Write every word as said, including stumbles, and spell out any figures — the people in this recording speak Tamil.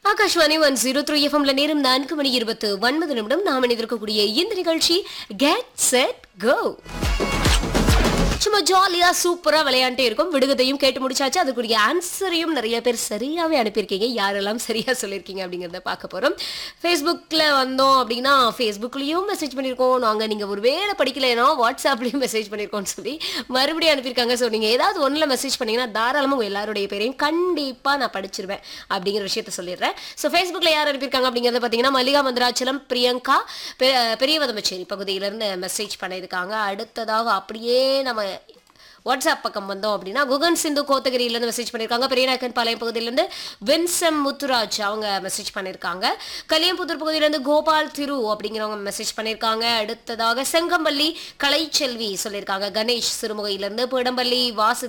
ஆகாஷ்வாணி ஒன் ஜீரோ த்ரீ எஃப்எம்ல நேரம் நான்கு மணி இருபத்து ஒன்பது நிமிடம் நாம் இணைந்திருக்கக்கூடிய இந்த நிகழ்ச்சி கெட் செட் கோ. சும்மா ஜாலியா சூப்பரா விளையாண்டே இருக்கும். விடுகதையும் கேட்டு முடிச்சாச்சு. அதுக்குரிய ஆன்சரையும் நிறைய பேர் சரியாவே அனுப்பியிருக்கீங்க. யாரெல்லாம் சரியா சொல்லியிருக்கீங்க அப்படிங்கிறத பார்க்க போறோம். ஃபேஸ்புக்கில் வந்தோம் அப்படின்னா ஃபேஸ்புக்லேயும் மெசேஜ் பண்ணியிருக்கோம். நாங்கள் நீங்கள் ஒரு வேளை படிக்கலைன்னா வாட்ஸ்அப்லேயும் மெசேஜ் பண்ணியிருக்கோம்னு சொல்லி மறுபடியும் அனுப்பியிருக்காங்க. ஸோ நீங்கள் ஏதாவது ஒன்றில் மெசேஜ் பண்ணீங்கன்னா தாராளமாக உங்கள் எல்லாருடைய பேரையும் கண்டிப்பாக நான் படிச்சிருவேன் அப்படிங்கிற விஷயத்த சொல்லிடுறேன். ஸோ ஃபேஸ்புக்கில் யார் அனுப்பியிருக்காங்க அப்படிங்கிறத பார்த்தீங்கன்னா மல்லிகா மந்திராச்சலம் பிரியங்கா பெரியவதமச்சேரி பகுதியிலேருந்து மெசேஜ் பண்ணியிருக்காங்க. அடுத்ததாக அப்படியே நம்ம வாட்ஸ்அப் பக்கம் வந்தோம் அப்படின்னா குகன் சிந்து கோத்தகிரியிலேருந்து மெசேஜ் பண்ணியிருக்காங்க. பெரியநாயக்கன் பாளையம் பகுதியிலேருந்து வின்சம் முத்துராஜ் அவங்க மெசேஜ் பண்ணியிருக்காங்க. கலியம்புத்தூர் பகுதியிலேருந்து கோபால் திரு அப்படிங்கிறவங்க மெசேஜ் பண்ணியிருக்காங்க. அடுத்ததாக செங்கம்பள்ளி கலைச்செல்வி சொல்லியிருக்காங்க. கணேஷ் சிறுமுகையிலேருந்து பிடம்பள்ளி வாசு